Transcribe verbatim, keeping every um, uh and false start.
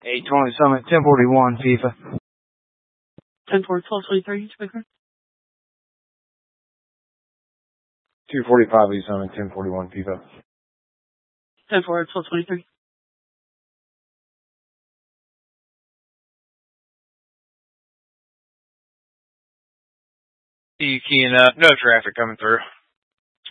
eight twenty Summit, ten forty-one FIFA. ten four, twelve twenty-three, Speaker. two forty-five East Summit, ten forty-one FIFA. ten four, twelve twenty-three. You keying up? No traffic coming through.